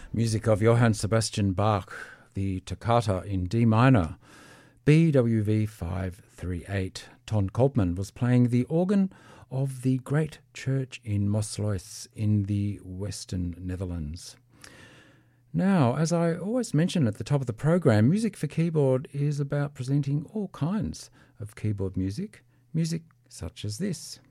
Music of Johann Sebastian Bach, the Toccata in D minor, BWV 538. Ton Koopman was playing the organ of the Great Church in Mosluis in the Western Netherlands. Now, as I always mention at the top of the program, Music for Keyboard is about presenting all kinds of keyboard music such as this.